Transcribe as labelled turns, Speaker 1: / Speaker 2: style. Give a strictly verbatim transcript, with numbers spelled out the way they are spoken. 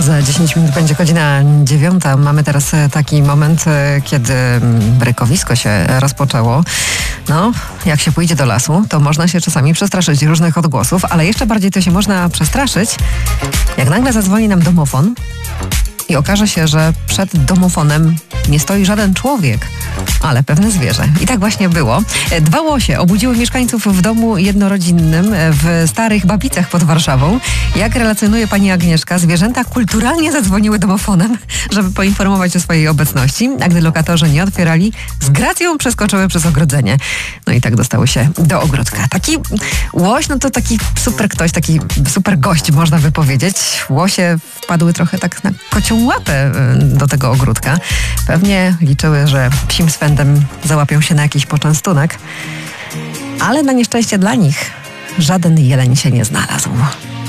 Speaker 1: Za dziesięć minut będzie godzina dziewiąta. Mamy teraz taki moment, kiedy brykowisko się rozpoczęło. No, jak się pójdzie do lasu, to można się czasami przestraszyć różnych odgłosów, ale jeszcze bardziej to się można przestraszyć, jak nagle zadzwoni nam domofon i okaże się, że przed domofonem nie stoi żaden człowiek, ale pewne zwierzę. I tak właśnie było. Dwa łosie obudziły mieszkańców w domu jednorodzinnym w Starych Babicach pod Warszawą. Jak relacjonuje pani Agnieszka, zwierzęta kulturalnie zadzwoniły domofonem, żeby poinformować o swojej obecności, a gdy lokatorzy nie otwierali, z gracją przeskoczyły przez ogrodzenie. No i tak dostały się do ogródka. Taki łoś, no to taki super ktoś, taki super gość, można by powiedzieć. Łosie wpadły trochę tak na kocią łapę do tego ogródka. Pewnie liczyły, że psim swędem załapią się na jakiś poczęstunek, ale na nieszczęście dla nich żaden jeleń się nie znalazł.